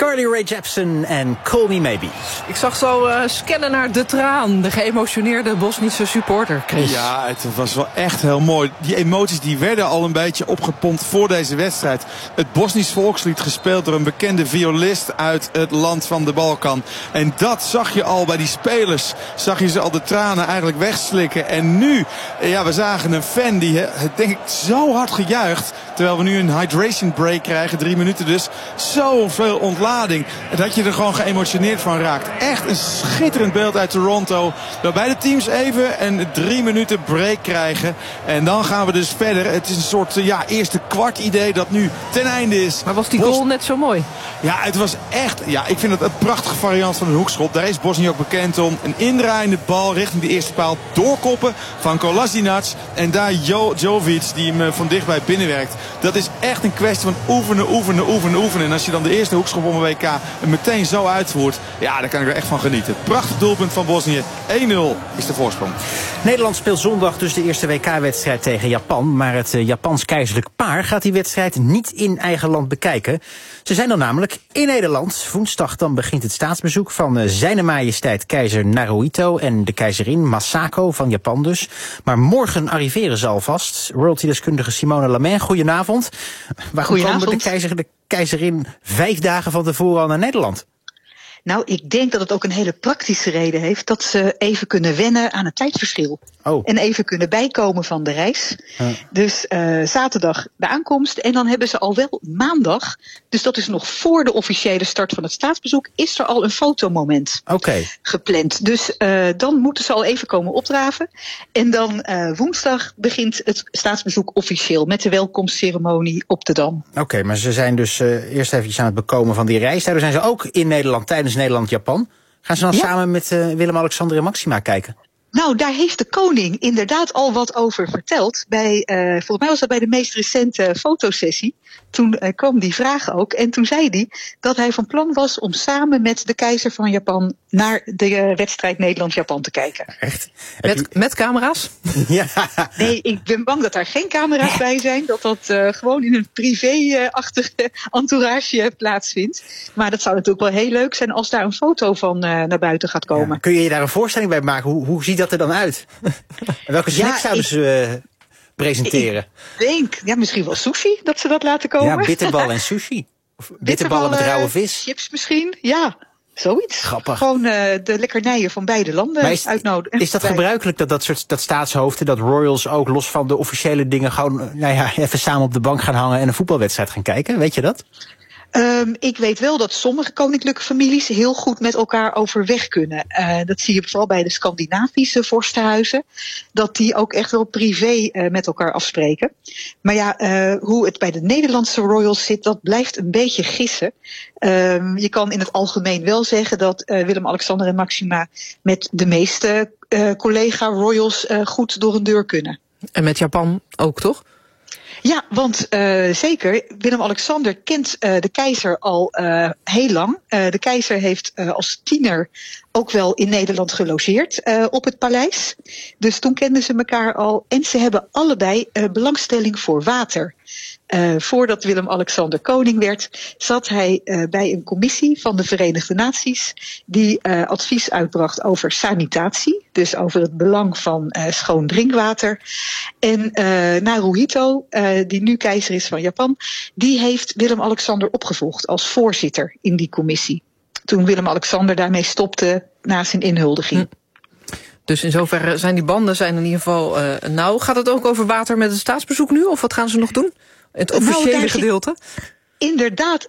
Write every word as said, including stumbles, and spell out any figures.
Carly Rae Jepsen en Call Me Maybe. Ik zag zo uh, scannen naar de traan, de geëmotioneerde Bosnische supporter, Chris. Ja, het was wel echt heel mooi. Die emoties die werden al een beetje opgepompt voor deze wedstrijd. Het Bosnisch volkslied gespeeld door een bekende violist uit het land van de Balkan. En dat zag je al bij die spelers. Zag je ze al de tranen eigenlijk wegslikken. En nu, ja, we zagen een fan die, het denk ik, zo hard gejuicht. Terwijl we nu een hydration break krijgen, drie minuten dus. Zoveel ontlading. Dat je er gewoon geëmotioneerd van raakt. Echt een schitterend beeld uit Toronto. Waarbij de teams even een drie minuten break krijgen. En dan gaan we dus verder. Het is een soort ja, eerste kwart idee dat nu ten einde is. Maar was die goal Bos- net zo mooi? Ja, het was echt... Ja, ik vind het een prachtige variant van een hoekschop. Daar is Bosnië ook bekend om. Een indraaiende bal richting de eerste paal. Doorkoppen van Kolasinac. En daar jo- Jovic die hem van dichtbij binnenwerkt. Dat is echt een kwestie van oefenen, oefenen, oefenen, oefenen. En als je dan de eerste hoekschop om een W K meteen zo uitvoert, ja, daar kan ik er echt van genieten. Prachtig doelpunt van Bosnië. één nul is de voorsprong. Nederland speelt zondag dus de eerste W K-wedstrijd tegen Japan. Maar het uh, Japans keizerlijk paar gaat die wedstrijd niet in eigen land bekijken. Ze zijn dan namelijk in Nederland. Woensdag dan begint het staatsbezoek van uh, Zijne Majesteit keizer Naruhito en de keizerin Masako van Japan dus. Maar morgen arriveren ze alvast. Royalty-deskundige Simone Lamène, goedenavond. Waarom komen de keizer en de keizerin vijf dagen van tevoren al naar Nederland? Nou, ik denk dat het ook een hele praktische reden heeft dat ze even kunnen wennen aan het tijdverschil. Oh. En even kunnen bijkomen van de reis. Uh. Dus uh, zaterdag de aankomst en dan hebben ze al wel maandag, dus dat is nog voor de officiële start van het staatsbezoek, is er al een fotomoment okay. gepland. Dus uh, dan moeten ze al even komen opdraven. En dan uh, woensdag begint het staatsbezoek officieel met de welkomstceremonie op de Dam. Oké, okay, maar ze zijn dus uh, eerst eventjes aan het bekomen van die reis. Daardoor zijn ze ook in Nederland tijdens Nederland-Japan. Gaan ze dan ja. samen met uh, Willem-Alexander en Maxima kijken? Nou, daar heeft de koning inderdaad al wat over verteld. Bij, uh, volgens mij was dat bij de meest recente fotosessie. Toen uh, kwam die vraag ook. En toen zei hij dat hij van plan was om samen met de keizer van Japan naar de uh, wedstrijd Nederland-Japan te kijken. Echt? Met, je... met camera's? Ja. Nee, ik ben bang dat daar geen camera's bij zijn. Dat dat uh, gewoon in een privé-achtige entourage plaatsvindt. Maar dat zou natuurlijk wel heel leuk zijn als daar een foto van uh, naar buiten gaat komen. Ja. Kun je je daar een voorstelling bij maken? Hoe, hoe ziet dat er dan uit? Welke snack ja, zouden ik... ze uh, presenteren? Ik denk, ja, misschien wel sushi, dat ze dat laten komen. Ja, bitterbal en sushi. Of bitterballen met rauwe vis. Chips misschien, ja. Zoiets. Grappig. Gewoon uh, de lekkernijen van beide landen is, uitnodigen. Is dat gebruikelijk dat dat soort dat staatshoofden, dat royals ook los van de officiële dingen gewoon nou ja, even samen op de bank gaan hangen en een voetbalwedstrijd gaan kijken? Weet je dat? Um, ik weet wel dat sommige koninklijke families heel goed met elkaar overweg kunnen. Uh, dat zie je vooral bij de Scandinavische vorstenhuizen. Dat die ook echt wel privé uh, met elkaar afspreken. Maar ja, uh, hoe het bij de Nederlandse royals zit, dat blijft een beetje gissen. Um, je kan in het algemeen wel zeggen dat uh, Willem-Alexander en Maxima met de meeste uh, collega-royals uh, goed door een deur kunnen. En met Japan ook, toch? Ja, want uh, zeker. Willem-Alexander kent uh, de keizer al uh, heel lang. Uh, de keizer heeft uh, als tiener ook wel in Nederland gelogeerd uh, op het paleis. Dus toen kenden ze elkaar al. En ze hebben allebei uh, belangstelling voor water. Uh, voordat Willem-Alexander koning werd, zat hij uh, bij een commissie van de Verenigde Naties die uh, advies uitbracht over sanitatie, dus over het belang van uh, schoon drinkwater. En uh, Naruhito, uh, die nu keizer is van Japan, die heeft Willem-Alexander opgevolgd als voorzitter in die commissie. Toen Willem-Alexander daarmee stopte na zijn inhuldiging. Hm. Dus in zoverre zijn die banden zijn in ieder geval uh, nauw. Gaat het ook over water met het staatsbezoek nu? Of wat gaan ze nog doen? Het officiële nou, gedeelte? Inderdaad